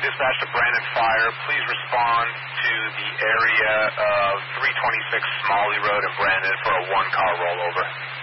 Dispatch to Brandon Fire. Please respond to the area of 326 Smalley Road in Brandon for a one-car rollover.